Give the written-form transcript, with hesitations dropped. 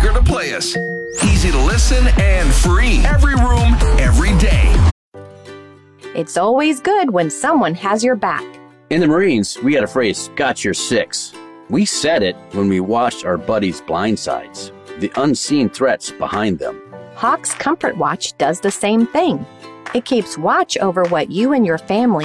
longer to play us. Easy to listen and free. Every room, every day. It's always good when someone has your back. In the Marines, we had a phrase, "Got your six." We said it when we watched our buddies' blind sides, the unseen threats behind them. Hawk's Comfort Watch does the same thing. It keeps watch over what you and your family